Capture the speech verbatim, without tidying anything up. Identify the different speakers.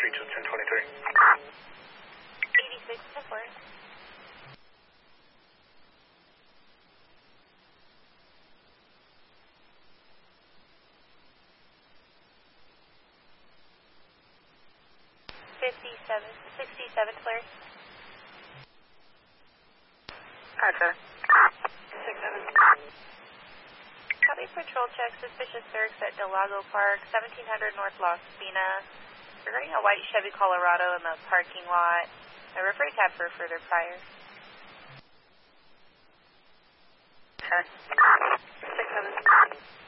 Speaker 1: to ten twenty-three.
Speaker 2: eighty-six, ten four. fifty-seven, sixty-seven, clear.
Speaker 3: Gotcha.
Speaker 2: six seven. Copy patrol check, suspicious Turks at Del Lago Park, seventeen hundred North Las Pinas. Regarding a white Chevy Colorado in the parking lot, I refer to cab for further prior.
Speaker 3: Okay.
Speaker 2: six seven.